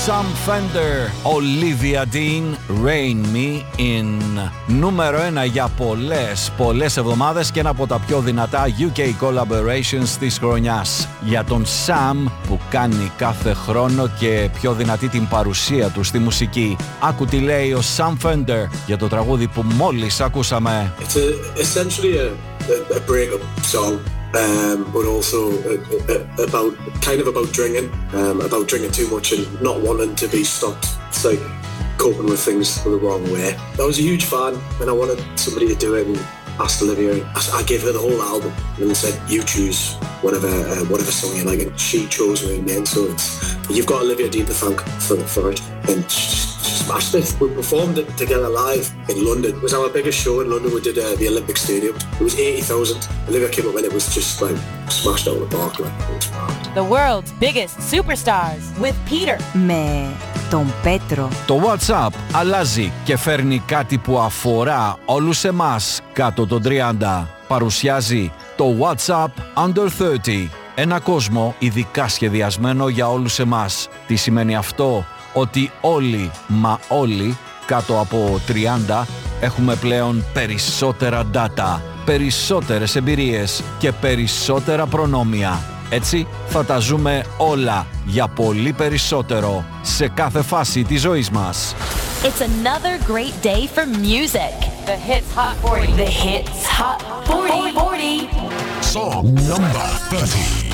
Sam Fender, Olivia Dean, Rain Me In. Νούμερο 1 για πολλές εβδομάδες και ένα από τα πιο δυνατά UK collaborations της χρονιάς. Για τον Sam που κάνει κάθε χρόνο και πιο δυνατή την παρουσία του στη μουσική. Άκου τι λέει ο Sam Fender για το τραγούδι που μόλις ακούσαμε. It's essentially a breakup song. But also about drinking too much and not wanting to be stopped. It's like coping with things the wrong way. I was a huge fan and I wanted somebody to do it and asked Olivia. I gave her the whole album and said, you choose whatever song you like, and she chose Rain Me In. So you've got Olivia Dean to thank for it, and she smashed it. We performed it together live in London. It was our biggest show in London. We did the Olympic Stadium. It was 80,000. Olivia came up and it was just like smashed out of the park. Like, it was mad. The world's biggest superstars with Peter. Με τον Πέτρο. Το WhatsApp αλλάζει και φέρνει κάτι που αφορά όλους εμάς κάτω των 30. Παρουσιάζει το WhatsApp Under 30. Ένα κόσμο ειδικά σχεδιασμένο για όλους εμάς. Τι σημαίνει αυτό? Ότι όλοι, μα όλοι, κάτω από 30 έχουμε πλέον περισσότερα data, περισσότερες εμπειρίες και περισσότερα προνόμια. Έτσι θα τα ζούμε όλα για πολύ περισσότερο σε κάθε φάση της ζωής μας. It's another great day for music. The Hits Hot 40. The Hits Hot 40. Song number 30.